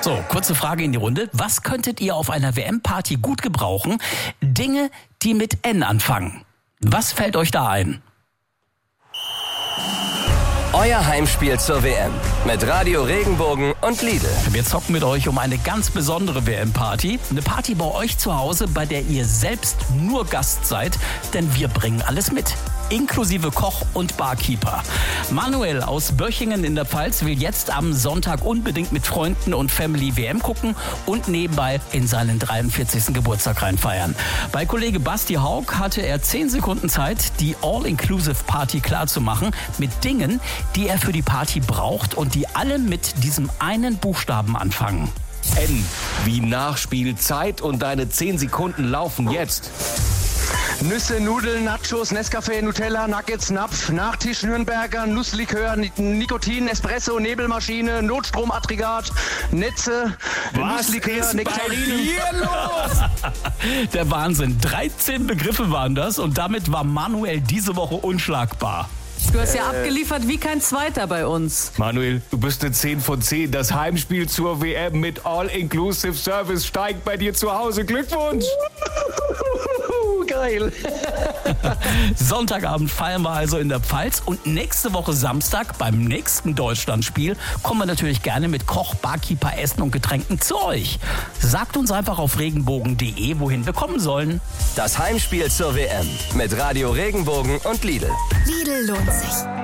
So, kurze Frage in die Runde. Was könntet ihr auf einer WM-Party gut gebrauchen? Dinge, die mit N anfangen. Was fällt euch da ein? Euer Heimspiel zur WM mit Radio Regenbogen und Lidl. Wir zocken mit euch um eine ganz besondere WM-Party. Eine Party bei euch zu Hause, bei der ihr selbst nur Gast seid, denn wir bringen alles mit. Inklusive Koch und Barkeeper. Manuel aus Böchingen in der Pfalz will jetzt am Sonntag unbedingt mit Freunden und Family WM gucken und nebenbei in seinen 43. Geburtstag reinfeiern. Bei Kollege Basti Haug hatte er 10 Sekunden Zeit, die All-Inclusive-Party klarzumachen mit Dingen, die er für die Party braucht und die alle mit diesem einen Buchstaben anfangen. N wie Nachspielzeit und deine 10 Sekunden laufen jetzt. Nüsse, Nudeln, Nachos, Nescafé, Nutella, Nuggets, Napf, Nachtisch, Nürnberger, Nusslikör, Nikotin, Espresso, Nebelmaschine, Notstromaggregat, Netze, Nusslikör, Nektarinen. Hier los? Der Wahnsinn. 13 Begriffe waren das und damit war Manuel diese Woche unschlagbar. Du hast ja abgeliefert wie kein Zweiter bei uns. Manuel, du bist eine 10 von 10. Das Heimspiel zur WM mit All-Inclusive Service steigt bei dir zu Hause. Glückwunsch! Geil. Sonntagabend feiern wir also in der Pfalz und nächste Woche Samstag beim nächsten Deutschlandspiel kommen wir natürlich gerne mit Koch, Barkeeper, Essen und Getränken zu euch. Sagt uns einfach auf regenbogen.de, wohin wir kommen sollen. Das Heimspiel zur WM mit Radio Regenbogen und Lidl. Lidl lohnt sich.